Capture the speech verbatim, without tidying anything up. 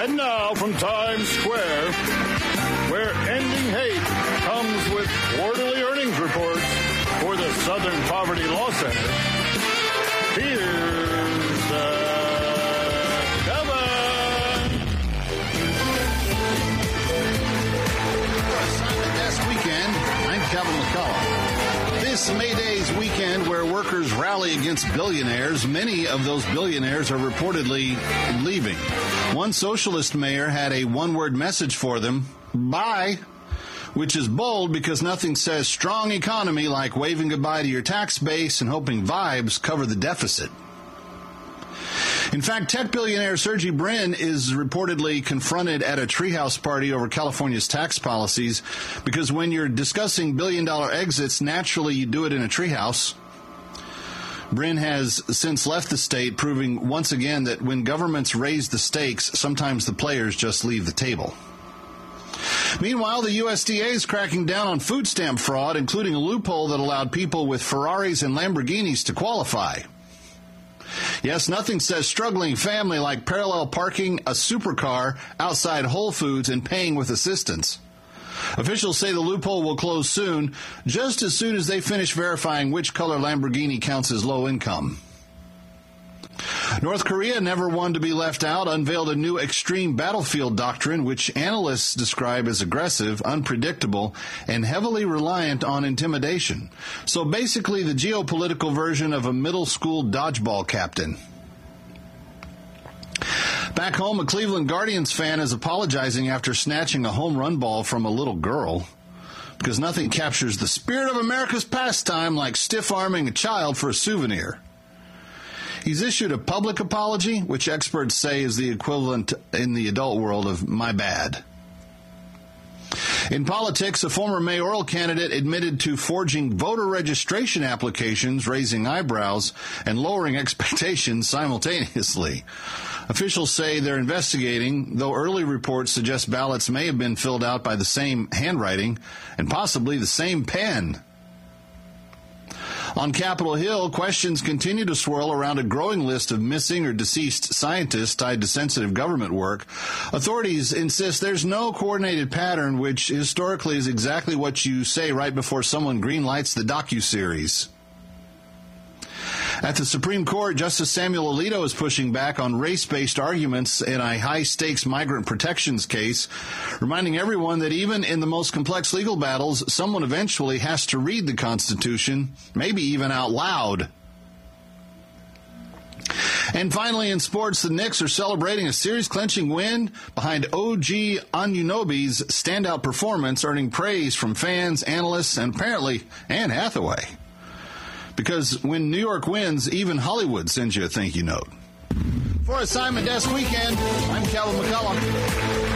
And now from Times Square, where ending hate comes with quarterly earnings reports for the Southern Poverty Law Center, here's uh, Kevin. This weekend, I'm Kevin McCullough. This May Day's weekend where workers rally against billionaires, many of those billionaires are reportedly leaving. One socialist mayor had a one-word message for them, bye, which is bold because nothing says strong economy like waving goodbye to your tax base and hoping vibes cover the deficit. In fact, tech billionaire Sergey Brin is reportedly confronted at a treehouse party over California's tax policies because when you're discussing billion-dollar exits, naturally you do it in a treehouse. Brin has since left the state, proving once again that when governments raise the stakes, sometimes the players just leave the table. Meanwhile, the U S D A is cracking down on food stamp fraud, including a loophole that allowed people with Ferraris and Lamborghinis to qualify. Yes, nothing says struggling family like parallel parking a supercar outside Whole Foods and paying with assistance. Officials say the loophole will close soon, just as soon as they finish verifying which color Lamborghini counts as low income. North Korea, never one to be left out, unveiled a new extreme battlefield doctrine, which analysts describe as aggressive, unpredictable, and heavily reliant on intimidation. So basically the geopolitical version of a middle school dodgeball captain. Back home, a Cleveland Guardians fan is apologizing after snatching a home run ball from a little girl, because nothing captures the spirit of America's pastime like stiff-arming a child for a souvenir. He's issued a public apology, which experts say is the equivalent in the adult world of my bad. In politics, a former mayoral candidate admitted to forging voter registration applications, raising eyebrows and lowering expectations simultaneously. Officials say they're investigating, though early reports suggest ballots may have been filled out by the same handwriting and possibly the same pen. On Capitol Hill, questions continue to swirl around a growing list of missing or deceased scientists tied to sensitive government work. Authorities insist there's no coordinated pattern, which historically is exactly what you say right before someone greenlights the docuseries. At the Supreme Court, Justice Samuel Alito is pushing back on race-based arguments in a high-stakes migrant protections case, reminding everyone that even in the most complex legal battles, someone eventually has to read the Constitution, maybe even out loud. And finally, in sports, the Knicks are celebrating a series-clinching win behind O G Anunoby's standout performance, earning praise from fans, analysts, and apparently Anne Hathaway. Because when New York wins, even Hollywood sends you a thank you note. For Assignment Desk Weekend, I'm Kevin McCullough.